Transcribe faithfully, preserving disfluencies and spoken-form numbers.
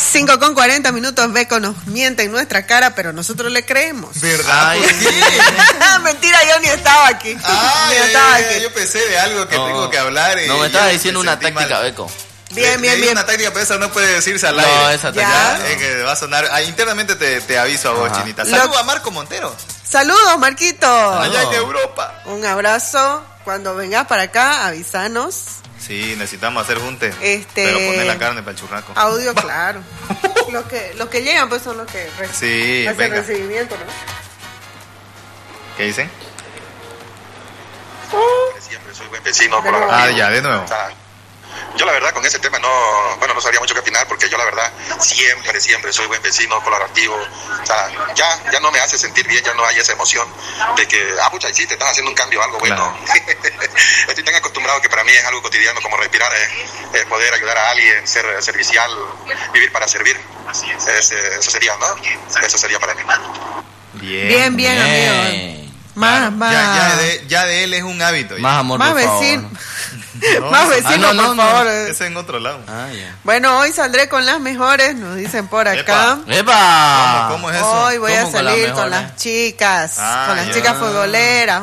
cinco con cuarenta minutos, Beco nos miente en nuestra cara, pero nosotros le creemos. ¿Verdad? Ay, Mentira, yo ni estaba aquí. Ah, ni ya, estaba ya, aquí. yo pensé de algo que No. tengo que hablar. Y No, me ya estaba diciendo una sentí táctica, mal. Beco. Bien, Le- bien, le di bien. una táctica, pero esa no puede decirse al No, aire. esa Ya. táctica. Es que va a sonar. Ah, internamente te, te aviso a vos, Ajá. Chinita. Lo- Saludos a Marco Montero. Saludos, Marquito. Allá en Europa. Un abrazo. Cuando vengas para acá, avísanos. Sí, necesitamos hacer junte. Este- Pero poner la carne para el churraco. Audio, claro. Los que, los que llegan, pues son los que re- Sí, hacen venga. recibimiento, ¿no? ¿Qué dicen? Siempre soy buen vecino, De nuevo. colaborativo. Ah, ya, de nuevo. O sea, yo la verdad con ese tema no, bueno, no sabría mucho qué opinar porque yo la verdad siempre, siempre soy buen vecino, colaborativo. O sea, ya, ya no me hace sentir bien, ya no hay esa emoción de que, ah, pucha, sí, te estás haciendo un cambio, algo bueno. Estoy tan acostumbrado que para mí es algo cotidiano como respirar, eh, eh, poder ayudar a alguien, ser eh, servicial, vivir para servir. Es, eh, eso sería, ¿no? Eso sería para mí. Bien. Bien, bien, Bien. amigo. Más, Claro, más. Ya, ya, de, ya de él es un hábito. ya. Más amor, Más por favor. vecino. No, Más eso- vecino, Ah, no, no, por no. favor. Ese en otro lado. Ah, ya. Bueno, hoy saldré con las mejores, nos dicen por acá. Epa. ¡Epa! ¿Cómo, cómo es eso? Hoy voy a ¿Cómo con las salir con mejores? las chicas, Ah, con las ya. chicas futboleras.